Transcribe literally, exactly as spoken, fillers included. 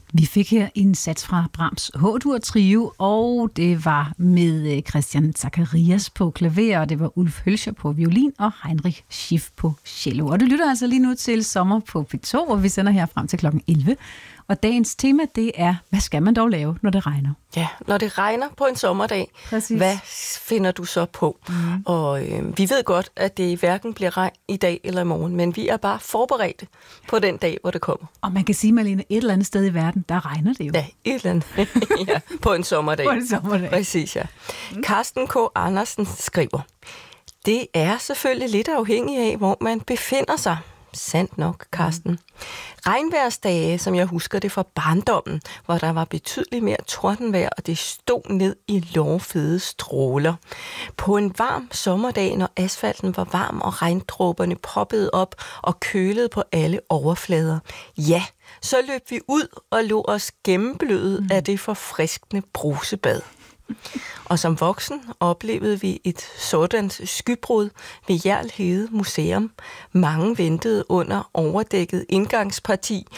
Vi fik her en sats fra Brahms H-dur Trio, og det var med Christian Zacharias på klaver, og det var Ulf Hølscher på violin og Heinrich Schiff på cello. Og du lytter altså lige nu til Sommer på P to, og vi sender her frem til klokken elleve. Og dagens tema, det er, hvad skal man dog lave, når det regner? Ja, når det regner på en sommerdag, Præcis. Hvad finder du så på? Mm. Og øh, vi ved godt, at det hverken bliver regn i dag eller i morgen, men vi er bare forberedte på den dag, hvor det kommer. Og man kan sige, Malene, et eller andet sted i verden, der regner det jo. Ja, et eller andet. ja, på en sommerdag. På en sommerdag. Præcis, ja. Mm. Carsten K. Andersen skriver, det er selvfølgelig lidt afhængigt af, hvor man befinder sig. Sandt nok, Carsten. Mm. Regnværsdage, som jeg husker det fra barndommen, hvor der var betydeligt mere tordenvejr, og det stod ned i lovfede stråler. På en varm sommerdag, når asfalten var varm, og regndråberne poppede op og kølede på alle overflader. Ja, så løb vi ud og lå os gennembløde mm. af det forfriskende brusebad. Og som voksen oplevede vi et sådant skybrud ved Hjerl Hede Museum. Mange ventede under overdækket indgangsparti